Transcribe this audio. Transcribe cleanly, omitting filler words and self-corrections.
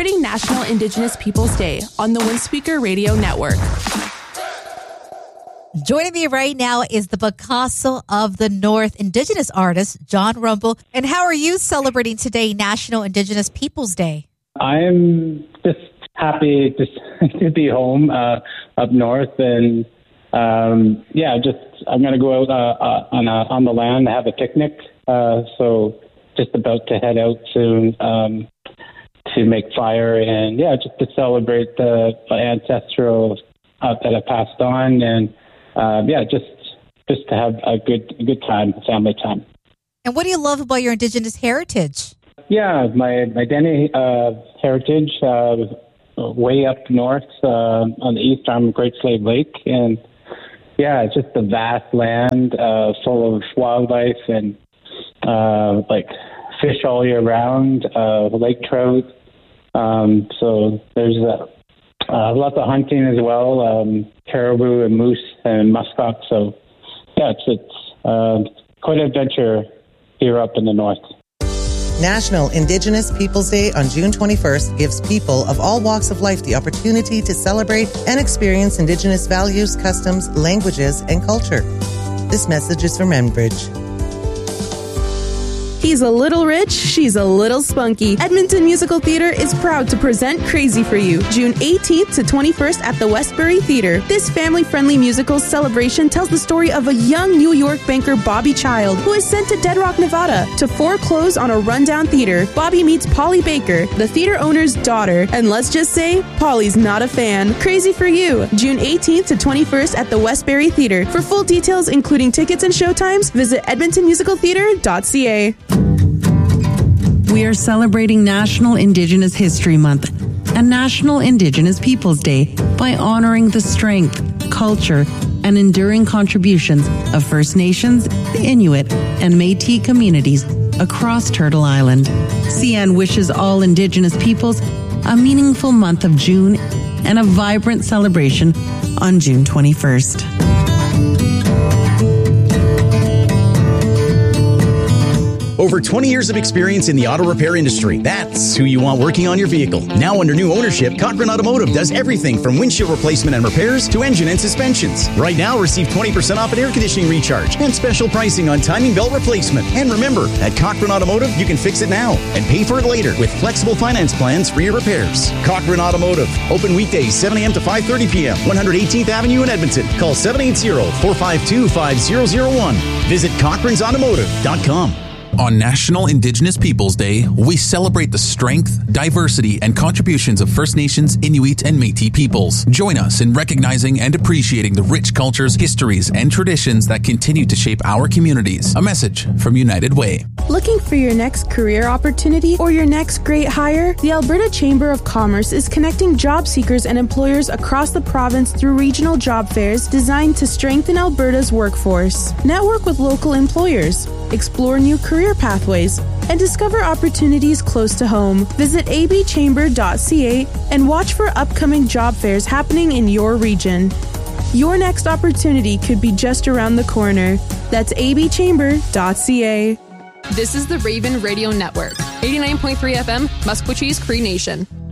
celebrating National Indigenous Peoples Day on the Windspeaker Radio Network. Joining me right now is the Picasso of the North Indigenous artist, John Rumble. And how are you celebrating today, National Indigenous Peoples Day? I'm just happy to be home up north, and I'm going to go out on the land, have a picnic. So just about to head out soon to make fire, and just to celebrate the ancestral that I passed on, and just to have a good time, family time. And what do you love about your Indigenous heritage? Yeah, my Dene heritage, way up north on the east arm of Great Slave Lake, and it's just a vast land full of wildlife and like fish all year round, lake trout. So there's lots of hunting as well, caribou and moose and muskox. So it's quite an adventure here up in the north. National Indigenous Peoples Day on June 21st gives people of all walks of life the opportunity to celebrate and experience Indigenous values, customs, languages, and culture. This message is from Enbridge. He's a little rich, she's a little spunky. Edmonton Musical Theatre is proud to present Crazy for You, June 18th to 21st at the Westbury Theatre. This family-friendly musical celebration tells the story of a young New York banker, Bobby Child, who is sent to Dead Rock, Nevada to foreclose on a rundown theater. Bobby meets Polly Baker, the theater owner's daughter, and let's just say, Polly's not a fan. Crazy for You, June 18th to 21st at the Westbury Theatre. For full details, including tickets and showtimes, visit edmontonmusicaltheatre.ca. We are celebrating National Indigenous History Month and National Indigenous Peoples Day by honoring the strength, culture, and enduring contributions of First Nations, Inuit, and Métis communities across Turtle Island. CN wishes all Indigenous peoples a meaningful month of June and a vibrant celebration on June 21st. Over 20 years of experience in the auto repair industry. That's who you want working on your vehicle. Now under new ownership, Cochrane Automotive does everything from windshield replacement and repairs to engine and suspensions. Right now, receive 20% off an air conditioning recharge and special pricing on timing belt replacement. And remember, at Cochrane Automotive, you can fix it now and pay for it later with flexible finance plans for your repairs. Cochrane Automotive. Open weekdays 7 a.m. to 5:30 p.m. 118th Avenue in Edmonton. Call 780-452-5001. Visit Cochrane'sAutomotive.com. On National Indigenous Peoples Day, we celebrate the strength, diversity, and contributions of First Nations, Inuit, and Métis peoples. Join us in recognizing and appreciating the rich cultures, histories, and traditions that continue to shape our communities. A message from United Way. Looking for your next career opportunity or your next great hire? The Alberta Chamber of Commerce is connecting job seekers and employers across the province through regional job fairs designed to strengthen Alberta's workforce. Network with local employers, explore new career pathways, and discover opportunities close to home. Visit abchamber.ca and watch for upcoming job fairs happening in your region. Your next opportunity could be just around the corner. That's abchamber.ca. This is the Raven Radio Network, 89.3 FM, Musqueam's Cree Nation.